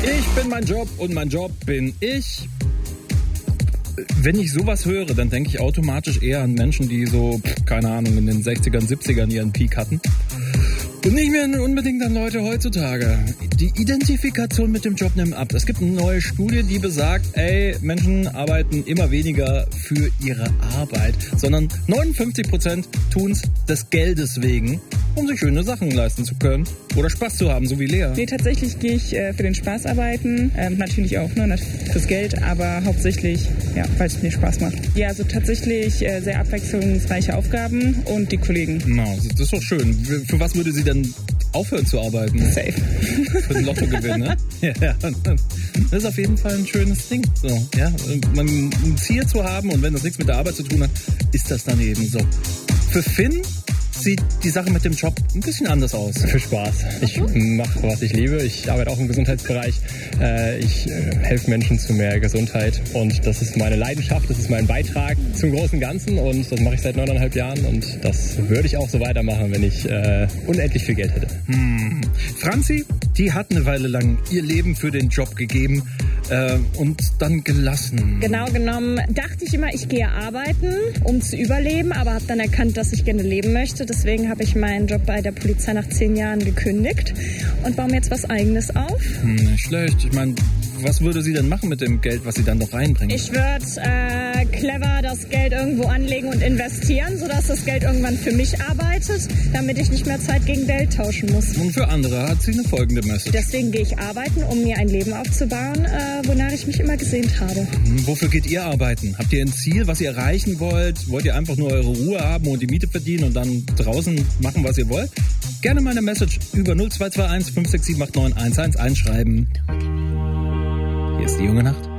Ich bin mein Job und mein Job bin ich. Wenn ich sowas höre, dann denke ich automatisch eher an Menschen, die so, keine Ahnung, in den 60ern, 70ern ihren Peak hatten. Und nicht mehr unbedingt an Leute heutzutage. Die Identifikation mit dem Job nimmt ab. Es gibt eine neue Studie, die besagt, Menschen arbeiten immer weniger für ihre Arbeit, sondern 59% tun es des Geldes wegen, um sich schöne Sachen leisten zu können oder Spaß zu haben, so wie Lea. Nee, tatsächlich gehe ich für den Spaß arbeiten. Natürlich auch fürs Geld, aber hauptsächlich, weil es mir Spaß macht. Ja, also tatsächlich sehr abwechslungsreiche Aufgaben und die Kollegen. Na, das ist doch schön. Für was würde sie denn aufhören zu arbeiten? Safe. Für den Lottogewinn, ne? Ja, das ist auf jeden Fall ein schönes Ding. So, ja, ein Ziel zu haben und wenn das nichts mit der Arbeit zu tun hat, ist das dann eben so. Für Finn sieht die Sache mit dem Job ein bisschen anders aus. Für Spaß. Ich mache, was ich liebe. Ich arbeite auch im Gesundheitsbereich. Ich helfe Menschen zu mehr Gesundheit. Und das ist meine Leidenschaft, das ist mein Beitrag zum großen Ganzen. Und das mache ich seit 9,5 Jahren. Und das würde ich auch so weitermachen, wenn ich unendlich viel Geld hätte. Franzi, die hat eine Weile lang ihr Leben für den Job gegeben und dann gelassen. Genau genommen dachte ich immer, ich gehe arbeiten, um zu überleben, aber habe dann erkannt, dass ich gerne leben möchte. Deswegen habe ich meinen Job bei der Polizei nach 10 Jahren gekündigt und baue mir jetzt was Eigenes auf. Nicht schlecht. Ich meine, was würde sie denn machen mit dem Geld, was sie dann noch reinbringt? Ich würde clever das Geld irgendwo anlegen und investieren, sodass das Geld irgendwann für mich arbeitet, damit ich nicht mehr Zeit gegen Geld tauschen muss. Und für andere hat sie eine folgende Message. Deswegen gehe ich arbeiten, um mir ein Leben aufzubauen, wonach ich mich immer gesehnt habe. Wofür geht ihr arbeiten? Habt ihr ein Ziel, was ihr erreichen wollt? Wollt ihr einfach nur eure Ruhe haben und die Miete verdienen und dann draußen machen, was ihr wollt? Gerne meine Message über 0221 5678911 einschreiben. Hier ist die junge Nacht.